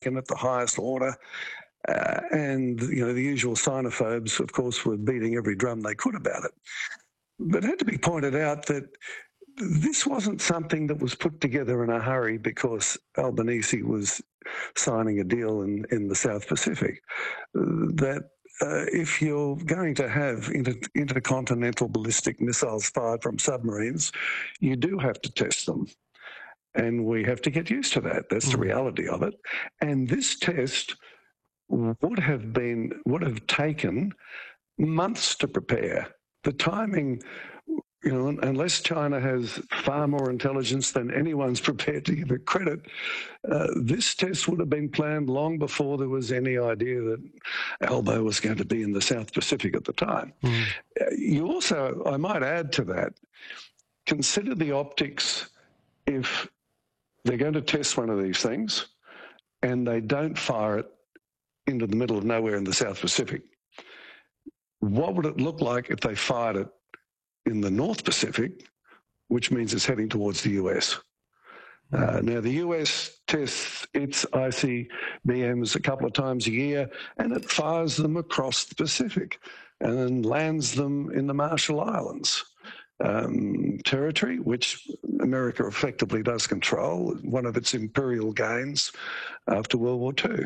taken at the highest order. And, the usual xenophobes, of course, were beating every drum they could about it. But it had to be pointed out that this wasn't something that was put together in a hurry because Albanese was signing a deal in the South Pacific. If you're going to have intercontinental ballistic missiles fired from submarines, you do have to test them. And we have to get used to that. That's the reality of it. And this test would have taken months to prepare. The timing, unless China has far more intelligence than anyone's prepared to give it credit, this test would have been planned long before there was any idea that Albo was going to be in the South Pacific at the time. You also, I might add to that, consider the optics if they're going to test one of these things and they don't fire it into the middle of nowhere in the South Pacific. What would it look like if they fired it in the North Pacific, which means it's heading towards the US? Now, the US tests its ICBMs a couple of times a year, and it fires them across the Pacific and then lands them in the Marshall Islands. Territory, which America effectively does control, one of its imperial gains after World War II.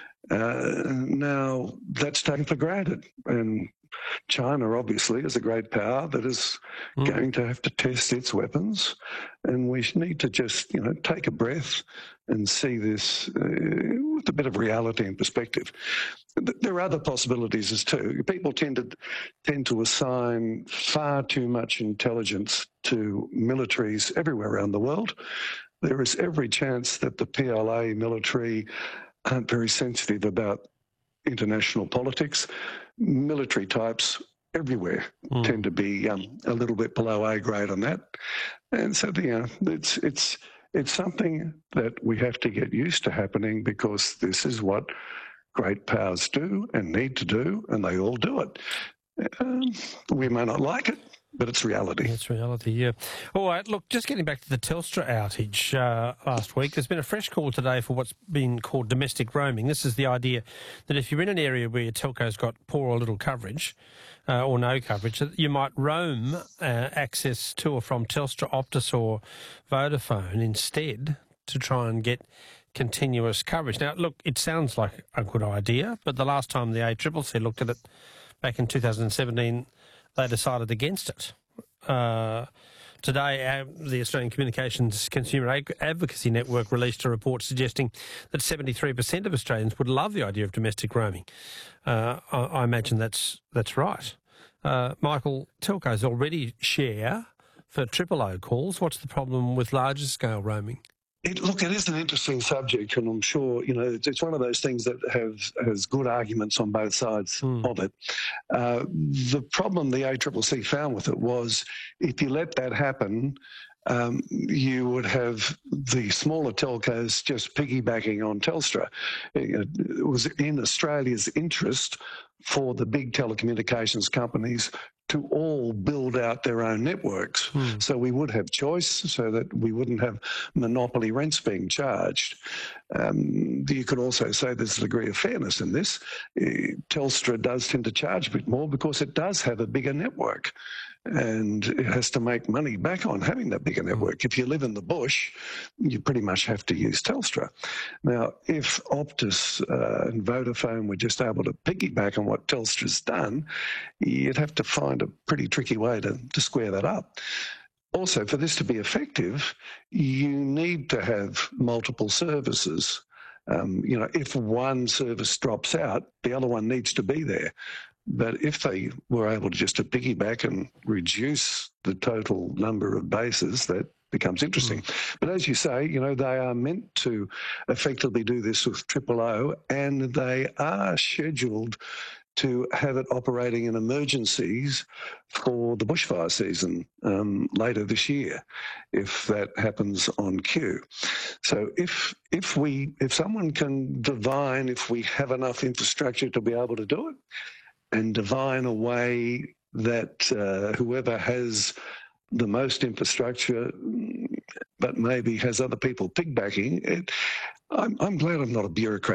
Now, that's taken for granted. And China, obviously, is a great power that is going to have to test its weapons. And we need to just, take a breath and see this with a bit of reality and perspective. There are other possibilities as too. People tend to assign far too much intelligence to militaries everywhere around the world. There is every chance that the PLA military aren't very sensitive about international politics. Military types everywhere tend to be a little bit below A grade on that. And so, it's something that we have to get used to happening because this is what great powers do and need to do, and they all do it. We may not like it, but it's reality. It's reality, yeah. All right, look, just getting back to the Telstra outage last week, there's been a fresh call today for what's been called domestic roaming. This is the idea that if you're in an area where your telco's got poor or little coverage, or no coverage, that you might roam access to or from Telstra, Optus or Vodafone instead to try and get continuous coverage. Now, look, it sounds like a good idea, but the last time the ACCC looked at it back in 2017, they decided against it. Today, the Australian Communications Consumer Advocacy Network released a report suggesting that 73% of Australians would love the idea of domestic roaming. I imagine that's right. Michael, telcos already share for O calls. What's the problem with larger scale roaming? It is an interesting subject, and I'm sure, it's one of those things that has good arguments on both sides of it. The problem the ACCC found with it was if you let that happen, you would have the smaller telcos just piggybacking on Telstra. It was in Australia's interest for the big telecommunications companies to all build out their own networks. So we would have choice so that we wouldn't have monopoly rents being charged. You could also say there's a degree of fairness in this. Telstra does tend to charge a bit more because it does have a bigger network and it has to make money back on having that bigger network. If you live in the bush, you pretty much have to use Telstra. Now, if Optus and Vodafone were just able to piggyback on what Telstra's done, you'd have to find a pretty tricky way to square that up. Also, for this to be effective, you need to have multiple services. If one service drops out, the other one needs to be there. But if they were able to just to piggyback and reduce the total number of bases, that becomes interesting. But as you say, they are meant to effectively do this with O, and they are scheduled to have it operating in emergencies for the bushfire season later this year, if that happens on cue. So if someone can divine if we have enough infrastructure to be able to do it, and divine a way that whoever has the most infrastructure but maybe has other people piggybacking, I'm glad I'm not a bureaucrat.